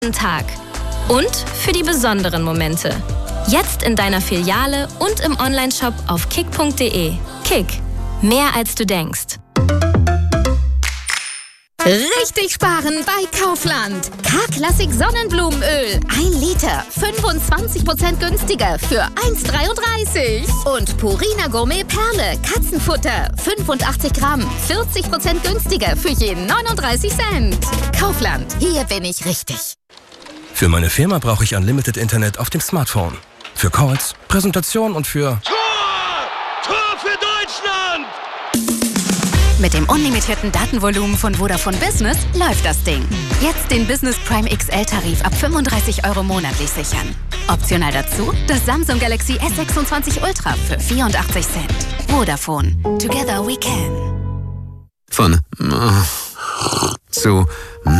Tag. Und für die besonderen Momente. Jetzt in deiner Filiale und im Onlineshop auf kick.de. Kick. Mehr als du denkst. Richtig sparen bei Kaufland. K-Klassik Sonnenblumenöl. 1 Liter. 25% günstiger für 1,33. Und Purina Gourmet Perle. Katzenfutter. 85 Gramm. 40% günstiger für je 39 Cent. Kaufland. Hier bin ich richtig. Für meine Firma brauche ich Unlimited Internet auf dem Smartphone. Für Calls, Präsentation und für... Tor für Deutschland! Mit dem unlimitierten Datenvolumen von Vodafone Business läuft das Ding. Jetzt den Business Prime XL-Tarif ab 35 € monatlich sichern. Optional dazu das Samsung Galaxy S26 Ultra für 84 Cent. Vodafone. Together we can. Von zu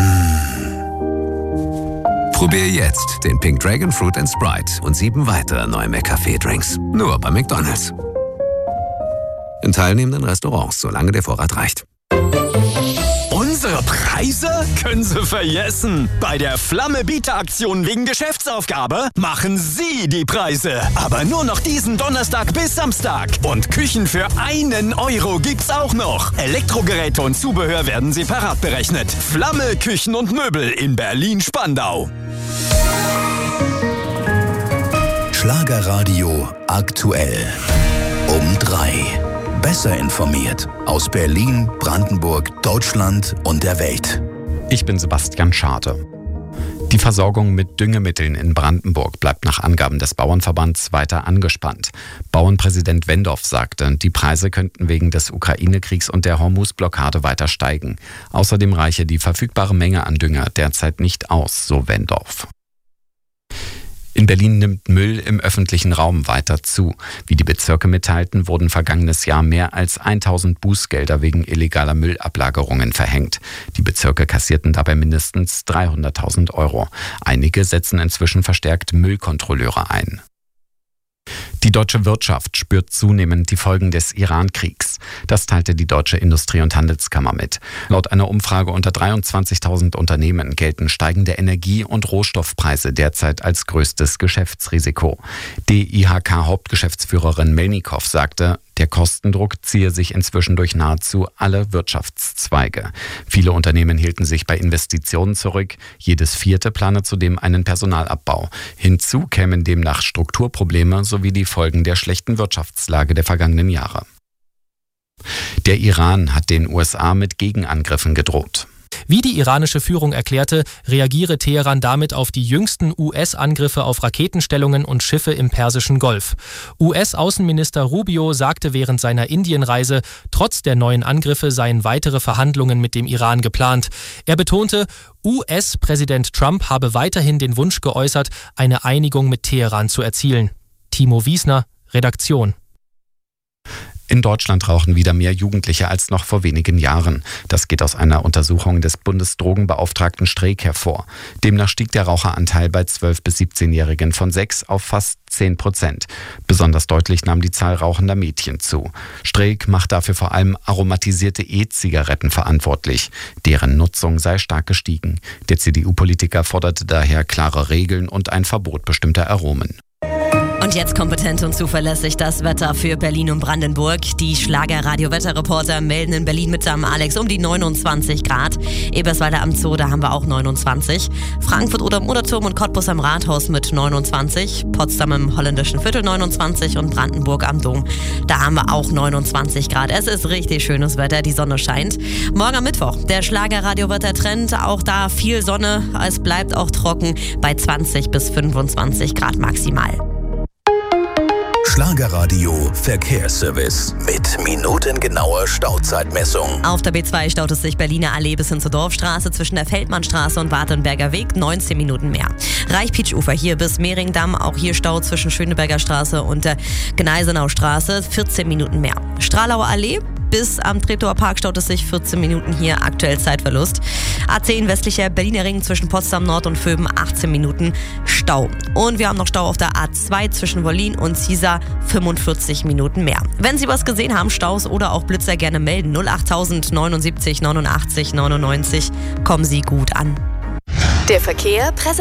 Probier jetzt den Pink Dragon Fruit & Sprite und 7 weitere neue McCafé-Drinks. Nur bei McDonald's. In teilnehmenden Restaurants, solange der Vorrat reicht. Unsere Preise können Sie vergessen. Bei der Flamme-Bieter-Aktion wegen Geschäftsaufgabe machen Sie die Preise. Aber nur noch diesen Donnerstag bis Samstag. Und Küchen für 1 € gibt's auch noch. Elektrogeräte und Zubehör werden separat berechnet. Flamme Küchen und Möbel in Berlin-Spandau. Schlagerradio aktuell. Um 3. Besser informiert aus Berlin, Brandenburg, Deutschland und der Welt. Ich bin Sebastian Schade. Die Versorgung mit Düngemitteln in Brandenburg bleibt nach Angaben des Bauernverbands weiter angespannt. Bauernpräsident Wendorf sagte, die Preise könnten wegen des Ukraine-Kriegs und der Hormuz-Blockade weiter steigen. Außerdem reiche die verfügbare Menge an Dünger derzeit nicht aus, so Wendorf. In Berlin nimmt Müll im öffentlichen Raum weiter zu. Wie die Bezirke mitteilten, wurden vergangenes Jahr mehr als 1000 Bußgelder wegen illegaler Müllablagerungen verhängt. Die Bezirke kassierten dabei mindestens 300.000 €. Einige setzen inzwischen verstärkt Müllkontrolleure ein. Die deutsche Wirtschaft spürt zunehmend die Folgen des Iran-Kriegs. Das teilte die Deutsche Industrie- und Handelskammer mit. Laut einer Umfrage unter 23.000 Unternehmen gelten steigende Energie- und Rohstoffpreise derzeit als größtes Geschäftsrisiko. DIHK-Hauptgeschäftsführerin Melnikow sagte, der Kostendruck ziehe sich inzwischen durch nahezu alle Wirtschaftszweige. Viele Unternehmen hielten sich bei Investitionen zurück. Jedes 4. plane zudem einen Personalabbau. Hinzu kämen demnach Strukturprobleme sowie die Folgen der schlechten Wirtschaftslage der vergangenen Jahre. Der Iran hat den USA mit Gegenangriffen gedroht. Wie die iranische Führung erklärte, reagiere Teheran damit auf die jüngsten US-Angriffe auf Raketenstellungen und Schiffe im Persischen Golf. US-Außenminister Rubio sagte während seiner Indienreise, trotz der neuen Angriffe seien weitere Verhandlungen mit dem Iran geplant. Er betonte, US-Präsident Trump habe weiterhin den Wunsch geäußert, eine Einigung mit Teheran zu erzielen. Timo Wiesner, Redaktion. In Deutschland rauchen wieder mehr Jugendliche als noch vor wenigen Jahren. Das geht aus einer Untersuchung des Bundesdrogenbeauftragten Streeck hervor. Demnach stieg der Raucheranteil bei 12- bis 17-Jährigen von 6 auf fast 10%. Besonders deutlich nahm die Zahl rauchender Mädchen zu. Streeck macht dafür vor allem aromatisierte E-Zigaretten verantwortlich. Deren Nutzung sei stark gestiegen. Der CDU-Politiker forderte daher klare Regeln und ein Verbot bestimmter Aromen. Und jetzt kompetent und zuverlässig das Wetter für Berlin und Brandenburg. Die Schlager-Radio-Wetterreporter melden in Berlin mitsamt Alex um die 29 Grad. Eberswalder am Zoo, da haben wir auch 29. Frankfurt oder im Moderturm und Cottbus am Rathaus mit 29. Potsdam im Holländischen Viertel 29 und Brandenburg am Dom. Da haben wir auch 29 Grad. Es ist richtig schönes Wetter, die Sonne scheint. Morgen am Mittwoch, der Schlager-Radio-Wettertrend. Auch da viel Sonne, es bleibt auch trocken bei 20 bis 25 Grad maximal. Schlagerradio Verkehrsservice mit minutengenauer Stauzeitmessung. Auf der B2 staut es sich Berliner Allee bis hin zur Dorfstraße zwischen der Feldmannstraße und Wartenberger Weg 19 Minuten mehr. Reichpietschufer hier bis Mehringdamm, auch hier Stau zwischen Schöneberger Straße und der Gneisenau Straße 14 Minuten mehr. Stralauer Allee bis am Treptower Park staut es sich 14 Minuten hier, aktuell Zeitverlust. A10 westlicher Berliner Ring zwischen Potsdam Nord und Vöben 18 Minuten Stau. Und wir haben noch Stau auf der A2 zwischen Wollin und Ziesar 45 Minuten mehr. Wenn Sie was gesehen haben, Staus oder auch Blitzer, gerne melden. 08000 79 89 99. Kommen Sie gut an. Der Verkehr präsentiert